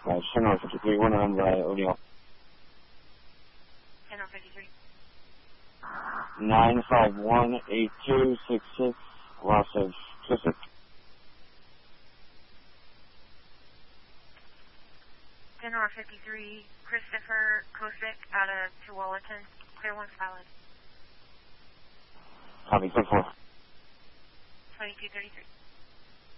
General 53, one on by O'Neill. General 53. 9518266, loss of Pacific. General 53, Christopher Kosick out of Tualatin, clear 1 solid. Copy, 4-4. 2233.